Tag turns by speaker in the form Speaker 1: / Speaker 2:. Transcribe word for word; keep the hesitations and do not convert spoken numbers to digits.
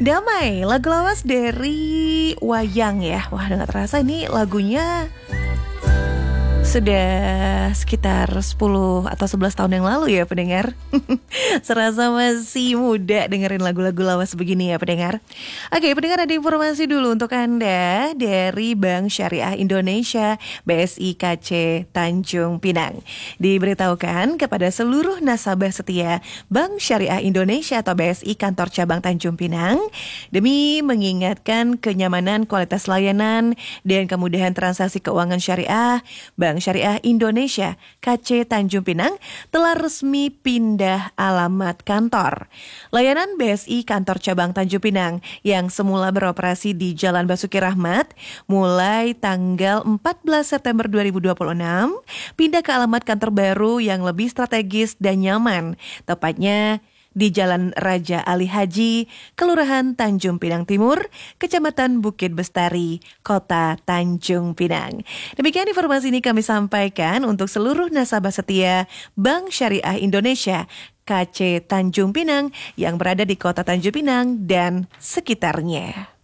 Speaker 1: Damai, lagu lawas dari Wayang ya. Wah, udah gak terasa ini lagunya sudah sekitar sepuluh atau sebelas tahun yang lalu ya pendengar. Serasa masih muda dengerin lagu-lagu lawas begini ya pendengar. Oke pendengar, ada informasi dulu untuk Anda dari Bank Syariah Indonesia B S I K C Tanjung Pinang. Diberitahukan kepada seluruh nasabah setia Bank Syariah Indonesia atau B S I Kantor Cabang Tanjung Pinang, demi mengingatkan kenyamanan kualitas layanan dan kemudahan transaksi keuangan syariah, Bank Syariah Indonesia K C Tanjung Pinang telah resmi pindah alamat kantor. Layanan B S I Kantor Cabang Tanjung Pinang yang semula beroperasi di Jalan Basuki Rahmat mulai tanggal empat belas September dua ribu dua puluh enam pindah ke alamat kantor baru yang lebih strategis dan nyaman, tepatnya di Jalan Raja Ali Haji, Kelurahan Tanjung Pinang Timur, Kecamatan Bukit Bestari, Kota Tanjung Pinang. Demikian informasi ini kami sampaikan untuk seluruh nasabah setia Bank Syariah Indonesia K C Tanjung Pinang yang berada di Kota Tanjung Pinang dan sekitarnya.